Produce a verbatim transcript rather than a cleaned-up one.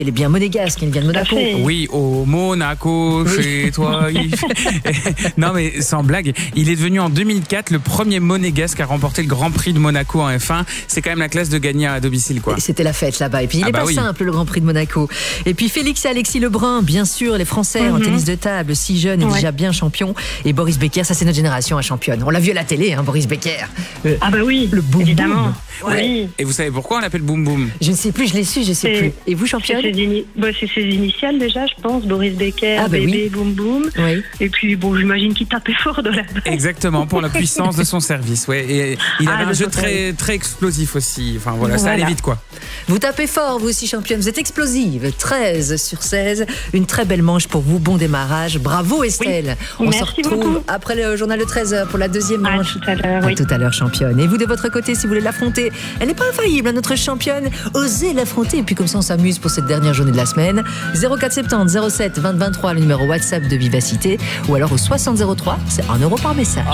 Elle est bien monégasque, elle vient de Monaco. Oui, au Monaco, chez toi. Il... non, mais sans blague, il est devenu en deux mille quatre le premier monégasque à remporter le Grand Prix de Monaco en F un. C'est quand même la classe de gagner à domicile, quoi. C'était la fête là-bas. Et puis il ah n'est bah pas oui. simple, le Grand Prix de Monaco. Et puis Félix et Alexis Lebrun, bien sûr, les Français mm-hmm. en tennis de table, si jeunes et ouais. déjà bien champions. Et Boris Becker, ça c'est notre génération à championne. On l'a vu à la télé, hein, Boris Becker. Euh, ah bah oui, le boum évidemment. Boum. Ouais. Oui. Et vous savez pourquoi on l'appelle Boum Boum? Je ne sais plus, je l'ai su, je ne sais plus. Et vous, championne? C'est ses, ini... bah, c'est ses initiales déjà, je pense. Boris Becker, ah bah bébé, oui. Boum Boum. Oui. Et puis bon, j'imagine qu'il tapait fort de la balle. Exactement, pour la puissance de son service. Ouais. Et il avait ah, un jeu très, très explosif aussi. Enfin voilà, ça voilà. allait vite, quoi. Vous tapez fort, vous aussi, championne. Vous êtes explosive. treize sur seize. Une très belle manche pour vous. Bon démarrage. Bravo, Estelle. Oui. On Merci se retrouve beaucoup. après le journal de treize heures pour la deuxième manche. À tout à l'heure, oui. À tout à l'heure, championne. Et vous, de votre côté, si vous voulez l'affronter, elle n'est pas infaillible, notre championne. Osez l'affronter. Et puis, comme ça, on s'amuse pour cette dernière journée de la semaine. zéro quatre soixante-dix zéro sept vingt vingt-trois, le numéro WhatsApp de Vivacité. Ou alors au soixante zéro trois, c'est un euro par message.